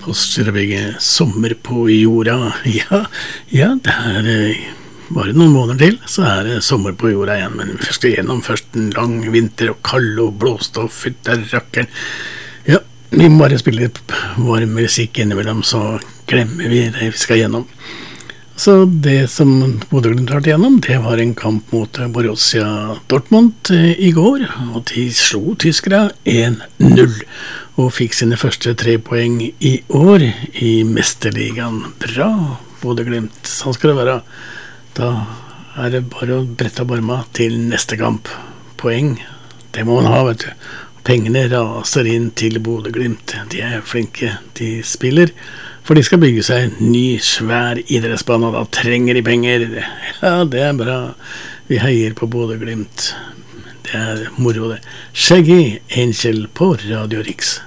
Postgirobygget sommer på jorda. Ja, det er bare noen måneder til, så er det sommer på jorda igjen. Men vi skal gjennom først en lang vinter og kald og blåst og fytter rakkeren. Ja, vi må bare spille litt varm musikk innimellom, så glemmer vi det vi skal gjennom. Så det som Bodø/Glimt har vært igjennom, det var en kamp mot Borussia Dortmund i går, og de slo tyskere 1-0, og fikk sine første 3 poeng i år i Mesterligaen. Bra, Bodø/Glimt, sånn skal det være. Da er det bare å brette opp arma til neste kamp. Poeng, det må man ha, vet du. Pengene raser inn til Bodø/Glimt. De er flinke, de spiller. For de skal bygge seg en ny, svær idrettsbane, og da trenger de penger. Ja, det er bra. Vi heier på Bodø/Glimt. Det er moro det. Shaggy Angel på Radio Riks.